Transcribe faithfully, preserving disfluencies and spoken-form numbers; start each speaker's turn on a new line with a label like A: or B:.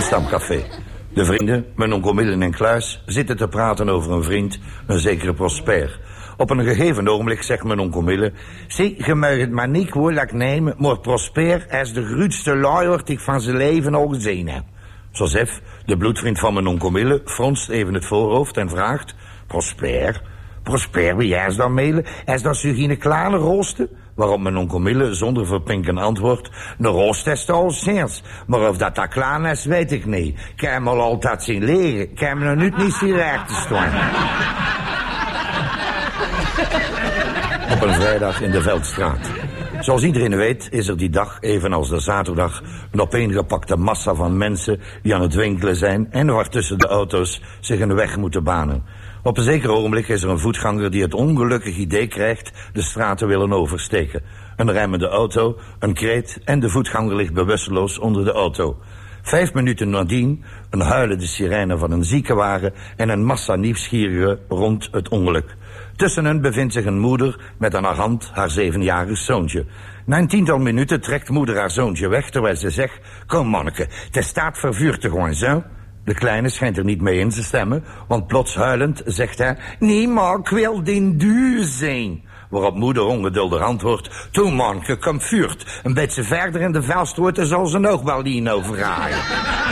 A: stamcafé. De vrienden, mijn onkel Millen en Kluis, zitten te praten over een vriend, een zekere Prosper. Op een gegeven ogenblik zegt mijn onkel Millen: zie, je mag het maar niet kwalijk nemen, maar Prosper is de grootste luier die ik van zijn leven al gezien heb. Joseph, de bloedvriend van mijn onkel Millen, fronst even het voorhoofd en vraagt: Prosper? Prosper, wie is dan Millen? Is dat zo geen kleine rooster? Waarop mijn onkel Millen zonder verpinken antwoordt: een roost is al sinds, maar of dat dat klein is, weet ik niet. Ik heb hem al altijd zien leren, ik heb hem nog niet niet zien recht te staan. Op een vrijdag in de Veldstraat. Zoals iedereen weet is er die dag, evenals de zaterdag, een opeengepakte massa van mensen die aan het winkelen zijn en waar tussen de auto's zich een weg moeten banen. Op een zeker ogenblik is er een voetganger die het ongelukkig idee krijgt de straat te willen oversteken. Een remmende auto, een kreet en de voetganger ligt bewusteloos onder de auto. Vijf minuten nadien een huilende sirene van een ziekenwagen en een massa nieuwsgierigen rond het ongeluk. Tussen hen bevindt zich een moeder met aan haar hand haar zevenjarig zoontje. Na een tiental minuten trekt moeder haar zoontje weg terwijl ze zegt: kom manneke, het staat vervuurd te gewoon zo. De kleine schijnt er niet mee in te stemmen, want plots huilend zegt hij: nee maar, ik wil die duur zijn. Waarop moeder ongeduldig antwoordt: toe manneke, kom vuurt. Een beetje verder in de vuilstroot zal ze nog wel die overhaaien.